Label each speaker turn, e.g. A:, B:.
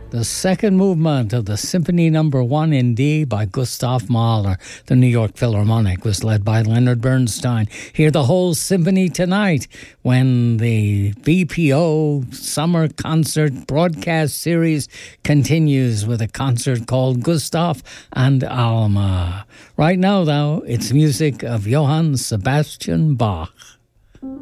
A: The second movement of the Symphony Number 1 in D by Gustav Mahler. The New York Philharmonic was led by Leonard Bernstein. Hear the whole symphony tonight when the BPO Summer Concert Broadcast Series continues with a concert called Gustav and Alma. Right now, though, it's music of Johann Sebastian Bach.